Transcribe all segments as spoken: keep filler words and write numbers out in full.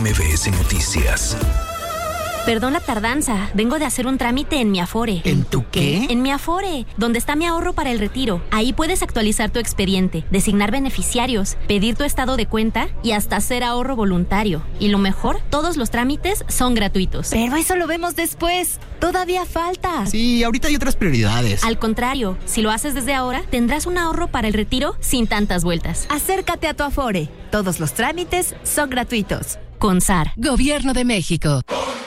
M B S Noticias. Perdón la tardanza, vengo de hacer un trámite en mi Afore. ¿En tu qué? En mi Afore, donde está mi ahorro para el retiro. Ahí puedes actualizar tu expediente, designar beneficiarios, pedir tu estado de cuenta y hasta hacer ahorro voluntario. Y lo mejor, todos los trámites son gratuitos. Pero eso lo vemos después. Todavía falta. Sí, ahorita hay otras prioridades. Al contrario, si lo haces desde ahora, tendrás un ahorro para el retiro sin tantas vueltas. Acércate a tu Afore. Todos los trámites son gratuitos. Con S A R. Gobierno de México.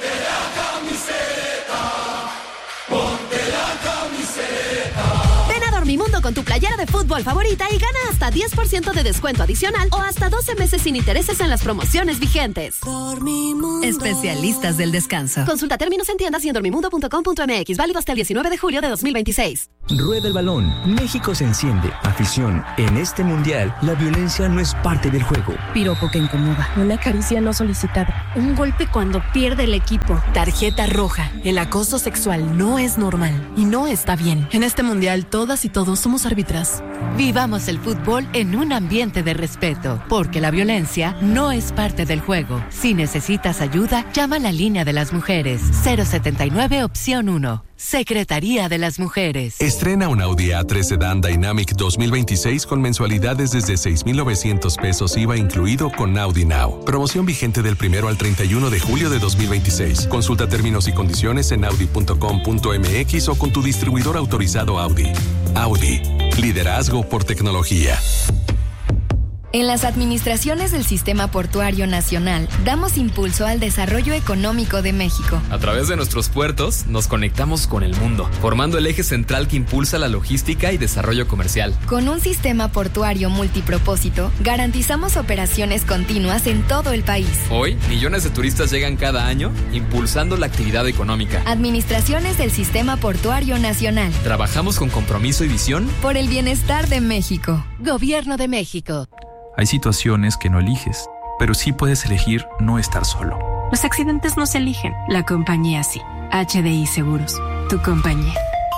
Dormimundo con tu playera de fútbol favorita y gana hasta diez por ciento de descuento adicional o hasta doce meses sin intereses en las promociones vigentes. Dormimundo. Especialistas del descanso. Consulta términos en tiendas y en dormimundo punto com punto m x. Válido hasta el diecinueve de julio de dos mil veintiséis. Rueda el balón. México se enciende. Afición. En este mundial, la violencia no es parte del juego. Piropo que incomoda. Una caricia no solicitada. Un golpe cuando pierde el equipo. Tarjeta roja. El acoso sexual no es normal y no está bien. En este mundial, todas y todos somos árbitras. Vivamos el fútbol en un ambiente de respeto, porque la violencia no es parte del juego. Si necesitas ayuda, llama a la línea de las mujeres. cero setenta y nueve opción uno. Secretaría de las Mujeres. Estrena un Audi A tres Sedan Dynamic dos mil veintiséis con mensualidades desde seis mil novecientos pesos I V A incluido con Audi Now. Promoción vigente del primero al treinta y uno de julio de dos mil veintiséis. Consulta términos y condiciones en audi punto com punto m x o con tu distribuidor autorizado Audi. Audi. Liderazgo por tecnología. En las administraciones del Sistema Portuario Nacional, damos impulso al desarrollo económico de México. A través de nuestros puertos, nos conectamos con el mundo, formando el eje central que impulsa la logística y desarrollo comercial. Con un sistema portuario multipropósito, garantizamos operaciones continuas en todo el país. Hoy, millones de turistas llegan cada año, impulsando la actividad económica. Administraciones del Sistema Portuario Nacional. Trabajamos con compromiso y visión por el bienestar de México. Gobierno de México. Hay situaciones que no eliges, pero sí puedes elegir no estar solo. Los accidentes no se eligen, la compañía sí. H D I Seguros, tu compañía.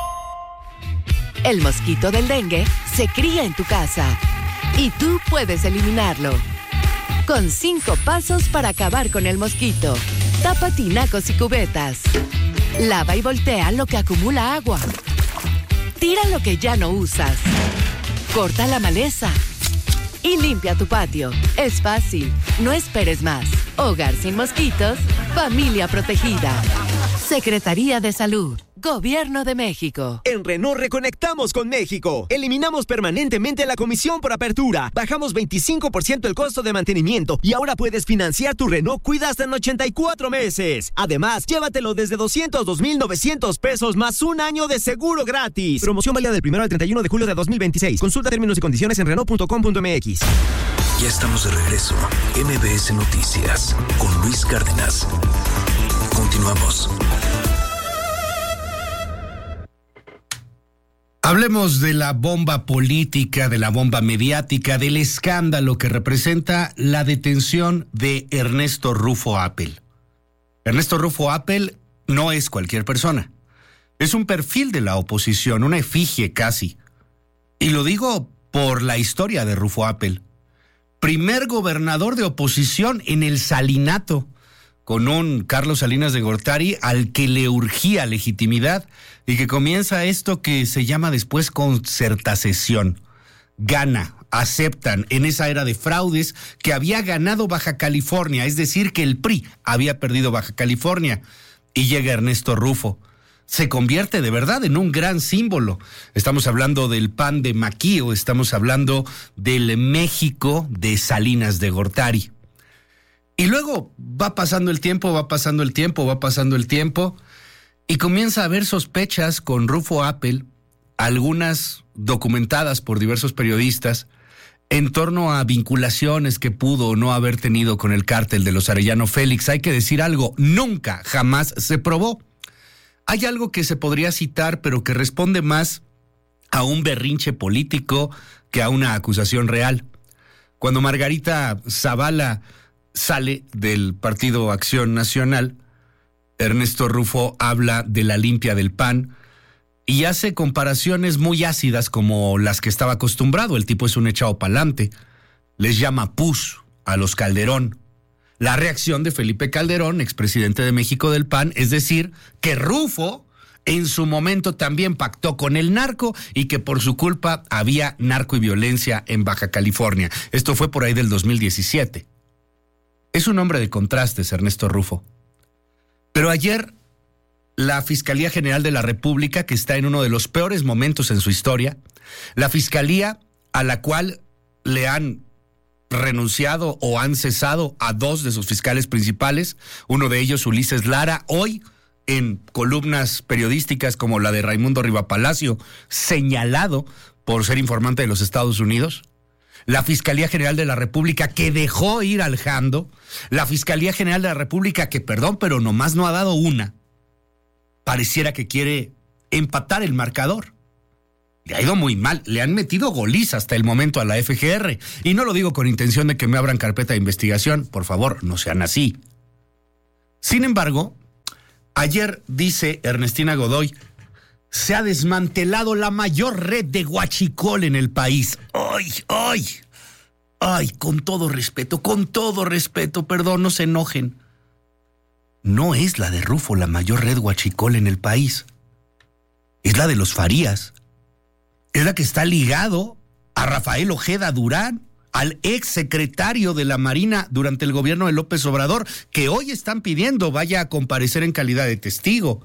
El mosquito del dengue se cría en tu casa y tú puedes eliminarlo. Con cinco pasos para acabar con el mosquito. Tapa tinacos y cubetas. Lava y voltea lo que acumula agua. Tira lo que ya no usas. Corta la maleza. Y limpia tu patio. Es fácil. No esperes más. Hogar sin mosquitos. Familia protegida. Secretaría de Salud. Gobierno de México. En Renault reconectamos con México. Eliminamos permanentemente la comisión por apertura. Bajamos veinticinco por ciento el costo de mantenimiento y ahora puedes financiar tu Renault Cuida hasta en ochenta y cuatro meses. Además, llévatelo desde doscientos dos mil novecientos pesos más un año de seguro gratis. Promoción válida del primero al treinta y uno de julio de dos mil veintiséis. Consulta términos y condiciones en renault punto com punto m x. Ya estamos de regreso. M B S Noticias con Luis Cárdenas. Continuamos. Hablemos de la bomba política, de la bomba mediática, del escándalo que representa la detención de Ernesto Rufo Appel. Ernesto Rufo Appel no es cualquier persona. Es un perfil de la oposición, una efigie casi. Y lo digo por la historia de Rufo Appel. Primer gobernador de oposición en el Salinato, con un Carlos Salinas de Gortari al que le urgía legitimidad y que comienza esto que se llama después concertación. Gana, aceptan en esa era de fraudes que había ganado Baja California, es decir, que el P R I había perdido Baja California. Y llega Ernesto Rufo. Se convierte de verdad en un gran símbolo. Estamos hablando del P A N de Maquío, estamos hablando del México de Salinas de Gortari. Y luego va pasando el tiempo, va pasando el tiempo, va pasando el tiempo, y comienza a haber sospechas con Rufo Appel, algunas documentadas por diversos periodistas, en torno a vinculaciones que pudo o no haber tenido con el cártel de los Arellano Félix. Hay que decir algo, nunca, jamás se probó. Hay algo que se podría citar, pero que responde más a un berrinche político que a una acusación real. Cuando Margarita Zavala sale del Partido Acción Nacional, Ernesto Rufo habla de la limpia del P A N y hace comparaciones muy ácidas como las que estaba acostumbrado. El tipo es un echado pa'lante. Les llama pus a los Calderón. la reacción de Felipe Calderón, expresidente de México del P A N, es decir, que Rufo en su momento también pactó con el narco y que por su culpa había narco y violencia en Baja California. Esto fue por ahí del dos mil diecisiete. Es un hombre de contrastes, Ernesto Rufo. Pero ayer, la Fiscalía General de la República, que está en uno de los peores momentos en su historia, la Fiscalía a la cual le han renunciado o han cesado a dos de sus fiscales principales, uno de ellos Ulises Lara, hoy en columnas periodísticas como la de Raimundo Rivapalacio, señalado por ser informante de los Estados Unidos, la Fiscalía General de la República que dejó ir al Jando, la Fiscalía General de la República que, perdón, pero nomás no ha dado una, pareciera que quiere empatar el marcador. Le ha ido muy mal, le han metido goliza hasta el momento a la F G R, y no lo digo con intención de que me abran carpeta de investigación, por favor, no sean así. Sin embargo, ayer, dice Ernestina Godoy, se ha desmantelado la mayor red de huachicol en el país. ¡Ay, ay! ¡Ay, con todo respeto, con todo respeto, perdón, no se enojen! No es la de Rufo la mayor red huachicol en el país. Es la de los Farías. Es la que está ligado a Rafael Ojeda Durán, al ex secretario de la Marina durante el gobierno de López Obrador, que hoy están pidiendo vaya a comparecer en calidad de testigo.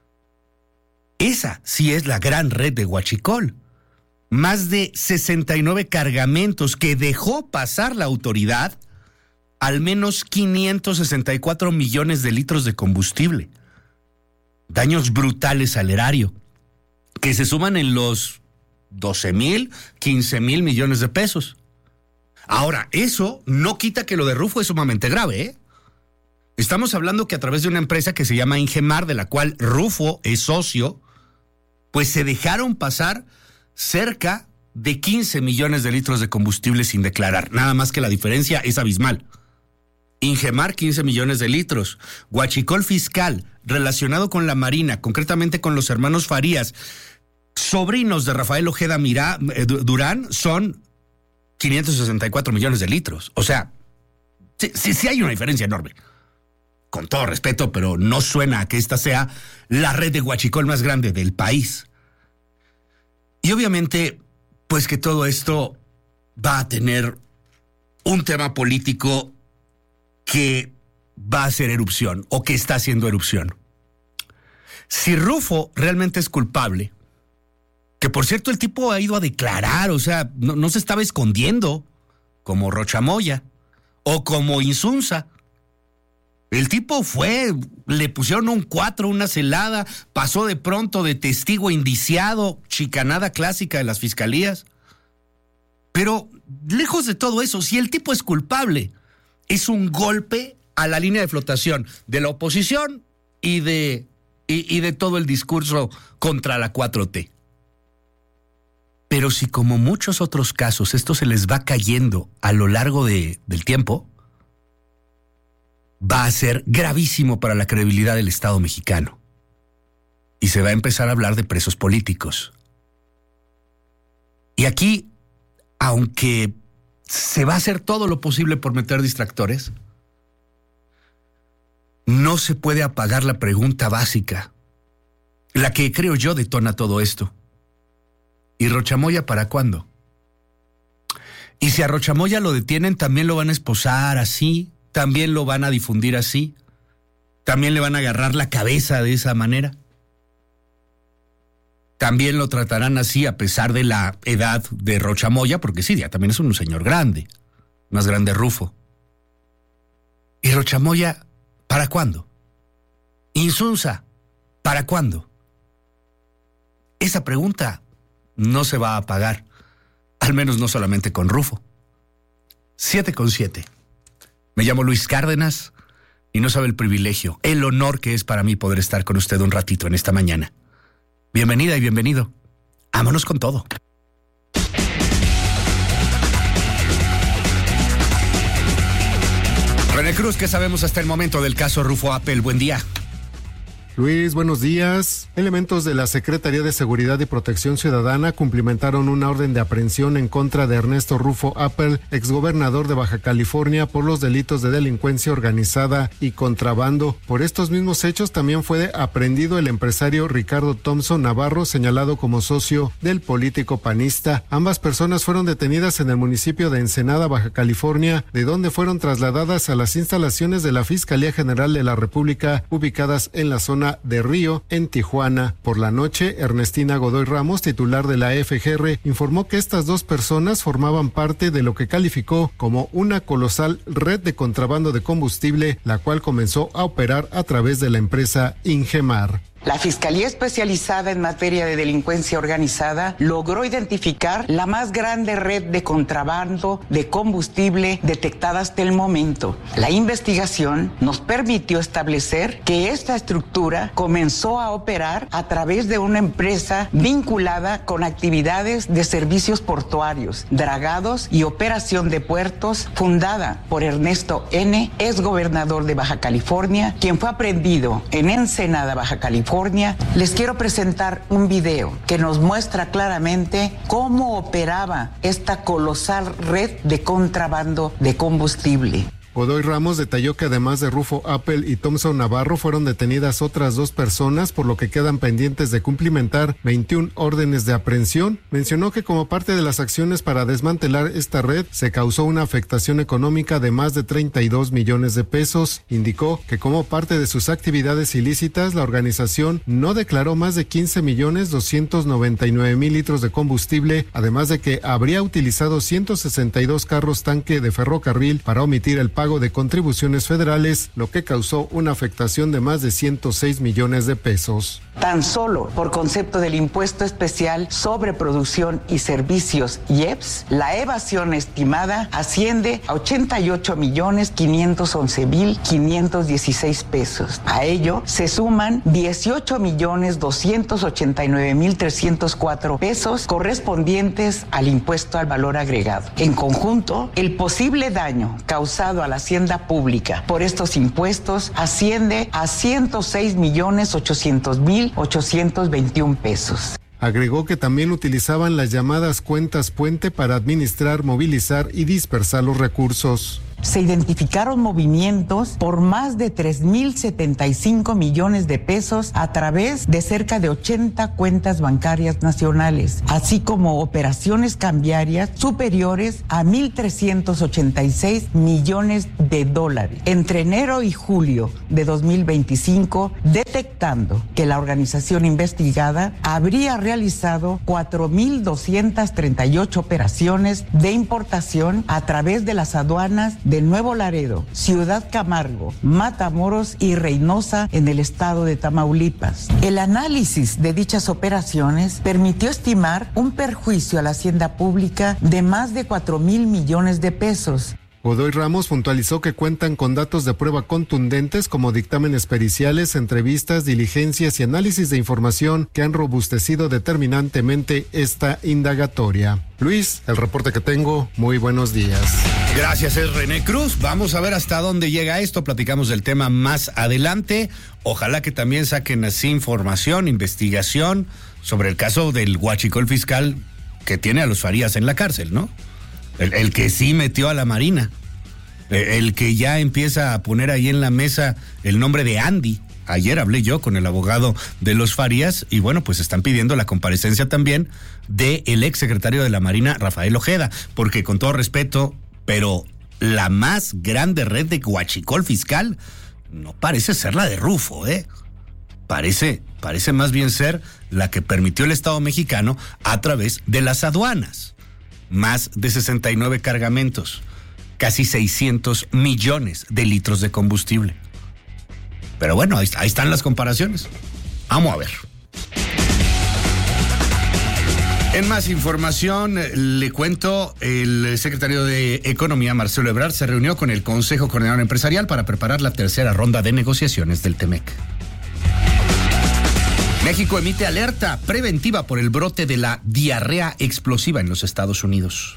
Esa sí es la gran red de huachicol. Más de sesenta y nueve cargamentos que dejó pasar la autoridad, al menos quinientos sesenta y cuatro millones de litros de combustible. Daños brutales al erario, que se suman en los doce mil, quince mil millones de pesos. Ahora, eso no quita que lo de Rufo es sumamente grave, ¿eh? Estamos hablando que a través de una empresa que se llama Ingemar, de la cual Rufo es socio, pues se dejaron pasar cerca de quince millones de litros de combustible sin declarar. Nada más que la diferencia es abismal. Ingemar, quince millones de litros. Huachicol fiscal relacionado con la Marina, concretamente con los hermanos Farías, sobrinos de Rafael Ojeda Mirá, eh, Durán, son quinientos sesenta y cuatro millones de litros. O sea, sí, sí, sí hay una diferencia enorme. Con todo respeto, pero no suena a que esta sea la red de huachicol más grande del país. Y obviamente, pues que todo esto va a tener un tema político que va a hacer erupción, o que está haciendo erupción. Si Rufo realmente es culpable, que por cierto el tipo ha ido a declarar, o sea, no, no se estaba escondiendo, como Rochamoya, o como Insunza. El tipo fue, le pusieron un cuatro, una celada, pasó de pronto de testigo a indiciado, chicanada clásica de las fiscalías. Pero, lejos de todo eso, si el tipo es culpable, es un golpe a la línea de flotación de la oposición y de, y, y de todo el discurso contra la cuatro T. Pero si, como muchos otros casos, esto se les va cayendo a lo largo de, del tiempo, va a ser gravísimo para la credibilidad del Estado mexicano. Y se va a empezar a hablar de presos políticos. Y aquí, aunque se va a hacer todo lo posible por meter distractores, no se puede apagar la pregunta básica, la que creo yo detona todo esto. ¿Y Rochamoya para cuándo? Y si a Rochamoya lo detienen, también lo van a esposar así, también lo van a difundir así, también le van a agarrar la cabeza de esa manera. También lo tratarán así a pesar de la edad de Rochamoya, porque sí, ya también es un señor grande, más grande Rufo. ¿Y Rochamoya para cuándo? Insunza, ¿para cuándo? Esa pregunta no se va a apagar, al menos no solamente con Rufo. Siete con siete. Me llamo Luis Cárdenas y no sabe el privilegio, el honor que es para mí poder estar con usted un ratito en esta mañana. Bienvenida y bienvenido. Vámonos con todo. René Cruz, ¿qué sabemos hasta el momento del caso Rufo Apple? Buen día. Luis, buenos días. Elementos de la Secretaría de Seguridad y Protección Ciudadana cumplimentaron una orden de aprehensión en contra de Ernesto Rufo Appel, exgobernador de Baja California, por los delitos de delincuencia organizada y contrabando. Por estos mismos hechos también fue aprehendido el empresario Ricardo Thompson Navarro, señalado como socio del político panista. Ambas personas fueron detenidas en el municipio de Ensenada, Baja California, de donde fueron trasladadas a las instalaciones de la Fiscalía General de la República, ubicadas en la zona de Río, en Tijuana. Por la noche, Ernestina Godoy Ramos, titular de la F G R, informó que estas dos personas formaban parte de lo que calificó como una colosal red de contrabando de combustible, la cual comenzó a operar a través de la empresa Ingemar. La Fiscalía Especializada en Materia de Delincuencia Organizada logró identificar la más grande red de contrabando de combustible detectada hasta el momento. La investigación nos permitió establecer que esta estructura comenzó a operar a través de una empresa vinculada con actividades de servicios portuarios, dragados y operación de puertos, fundada por Ernesto N., exgobernador de Baja California, quien fue aprehendido en Ensenada, Baja California. Les quiero presentar un video que nos muestra claramente cómo operaba esta colosal red de contrabando de combustible. Godoy Ramos detalló que además de Rufo Appel y Thompson Navarro fueron detenidas otras dos personas, por lo que quedan pendientes de cumplimentar veintiuna órdenes de aprehensión. Mencionó que como parte de las acciones para desmantelar esta red se causó una afectación económica de más de treinta y dos millones de pesos. Indicó que como parte de sus actividades ilícitas, la organización no declaró más de quince millones doscientos noventa y nueve mil litros de combustible, además de que habría utilizado ciento sesenta y dos carros tanque de ferrocarril para omitir el pago de contribuciones federales, lo que causó una afectación de más de ciento seis millones de pesos. Tan solo por concepto del impuesto especial sobre producción y servicios I E P S, la evasión estimada asciende a ochenta y ocho millones quinientos once mil quinientos dieciséis pesos. A ello se suman dieciocho millones doscientos ochenta y nueve mil trescientos cuatro pesos correspondientes al impuesto al valor agregado. En conjunto, el posible daño causado a la hacienda pública por estos impuestos asciende a ciento seis millones ochocientos mil ochocientos veintiún pesos. Agregó que también utilizaban las llamadas cuentas puente para administrar, movilizar y dispersar los recursos. Se identificaron movimientos por más de tres mil setenta y cinco millones de pesos a través de cerca de ochenta cuentas bancarias nacionales, así como operaciones cambiarias superiores a mil trescientos ochenta y seis millones de dólares. Entre enero y julio de dos mil veinticinco, detectando que la organización investigada habría realizado cuatro mil doscientas treinta y ocho operaciones de importación a través de las aduanas de Nuevo Laredo, Ciudad Camargo, Matamoros y Reynosa en el estado de Tamaulipas. El análisis de dichas operaciones permitió estimar un perjuicio a la hacienda pública de más de cuatro mil millones de pesos. Godoy Ramos puntualizó que cuentan con datos de prueba contundentes como dictámenes periciales, entrevistas, diligencias y análisis de información que han robustecido determinantemente esta indagatoria. Luis, el reporte que tengo, muy buenos días. Gracias, es René Cruz. Vamos a ver hasta dónde llega esto. Platicamos del tema más adelante. Ojalá que también saquen así información, investigación sobre el caso del huachicol fiscal que tiene a los Farías en la cárcel, ¿no? El, el que sí metió a la Marina, el, el que ya empieza a poner ahí en la mesa el nombre de Andy. Ayer hablé yo con el abogado de los Farías y bueno, pues están pidiendo la comparecencia también del ex secretario de la Marina, Rafael Ojeda, porque con todo respeto, pero la más grande red de huachicol fiscal no parece ser la de Rufo, ¿eh? Parece, parece más bien ser la que permitió el Estado mexicano a través de las aduanas. Más de sesenta y nueve cargamentos, casi seiscientos millones de litros de combustible. Pero bueno, ahí, ahí están las comparaciones. Vamos a ver. En más información, le cuento, el secretario de Economía, Marcelo Ebrard, se reunió con el Consejo Coordinador Empresarial para preparar la tercera ronda de negociaciones del Temec. México emite alerta preventiva por el brote de la diarrea explosiva en los Estados Unidos.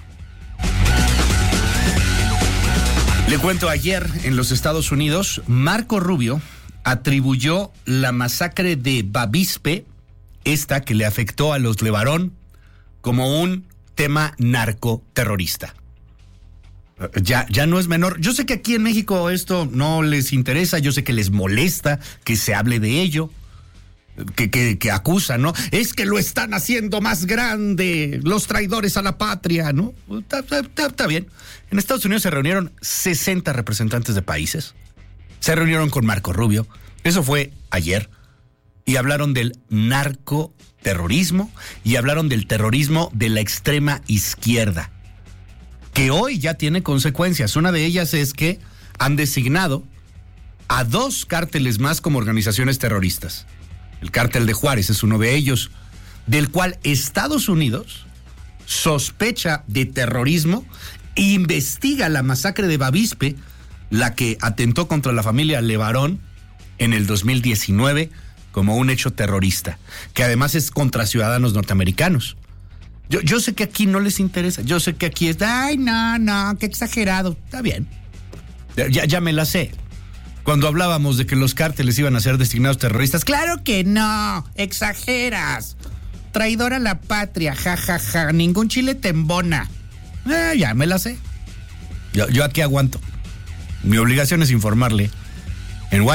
Le cuento, ayer en los Estados Unidos, Marco Rubio atribuyó la masacre de Bavispe, esta que le afectó a los Levarón, como un tema narcoterrorista. Ya, ya no es menor. Yo sé que aquí en México esto no les interesa, yo sé que les molesta que se hable de ello, que, que, que acusan, ¿no? Es que lo están haciendo más grande, los traidores a la patria, ¿no? Está, está, está bien. En Estados Unidos se reunieron sesenta representantes de países, se reunieron con Marco Rubio, eso fue ayer, y hablaron del narcoterrorismo y hablaron del terrorismo de la extrema izquierda, que hoy ya tiene consecuencias. Una de ellas es que han designado a dos cárteles más como organizaciones terroristas. El cártel de Juárez es uno de ellos, del cual Estados Unidos sospecha de terrorismo e investiga la masacre de Bavispe, la que atentó contra la familia Levarón en el dos mil diecinueve como un hecho terrorista, que además es contra ciudadanos norteamericanos. Yo, yo sé que aquí no les interesa, yo sé que aquí es, ay, no, no, qué exagerado, está bien. Ya, ya me la sé. Cuando hablábamos de que los cárteles iban a ser designados terroristas, claro que no, exageras. Traidor a la patria, ja, ja, ja, ningún chile te embona. Eh, ya me la sé. Yo, yo aquí aguanto. Mi obligación es informarle